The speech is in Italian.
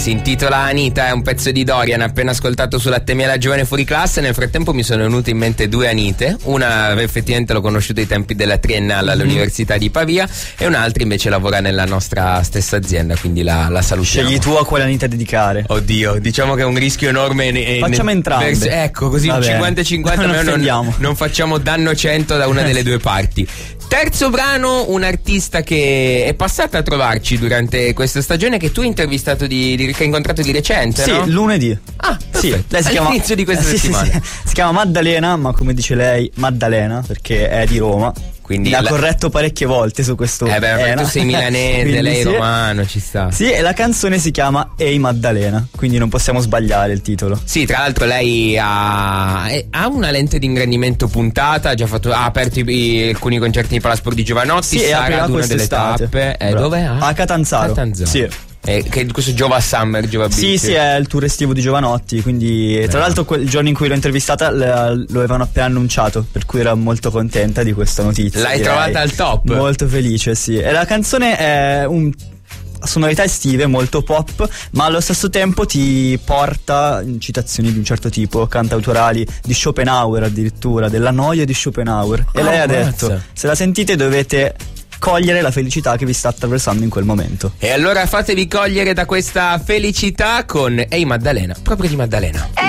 si intitola Anita, è un pezzo di Dorian appena ascoltato su Latte Miele Giovane Fuori Classe. Nel frattempo mi sono venute in mente due Anite, una effettivamente l'ho conosciuta ai tempi della triennale all'Università di Pavia e un'altra invece lavora nella nostra stessa azienda, quindi la salutiamo. Scegli tu a quale Anita dedicare. Oddio, diciamo che è un rischio enorme. Facciamo entrambe. Ecco, così un 50-50, non facciamo danno 100 da una delle due parti. Terzo brano, un artista che è passata a trovarci durante questa stagione, che tu hai intervistato che hai incontrato di recente, sì, no? lunedì. Ah, sì, lei si chiama all'inizio di questa settimana. Sì. Si chiama Maddalena, ma come dice lei, Maddalena, perché è di Roma. Quindi mi ha corretto parecchie volte su questo. Tu sei milanese, lei è romano, ci sta. Sì, e la canzone si chiama Ehi Maddalena, quindi non possiamo sbagliare il titolo. Sì, tra l'altro lei ha una lente di ingrandimento puntata, ha aperto alcuni concerti di Palasport di Giovanotti, sì, sarà ad una delle tappe. Dove? A Catanzaro. Sì. Che questo Giova Summer, Giova Beach. Sì, è il tour estivo di Giovanotti, quindi tra l'altro il giorno in cui l'ho intervistata lo avevano appena annunciato, per cui ero molto contenta di questa notizia. L'hai trovata al top? Molto felice, sì. E la canzone è sonorità estive, molto pop, ma allo stesso tempo ti porta in citazioni di un certo tipo, cantautorali di Schopenhauer addirittura, della noia di Schopenhauer. E lei ha detto: se la sentite dovete cogliere la felicità che vi sta attraversando in quel momento. E allora fatevi cogliere da questa felicità con Ehi Maddalena, proprio di Maddalena.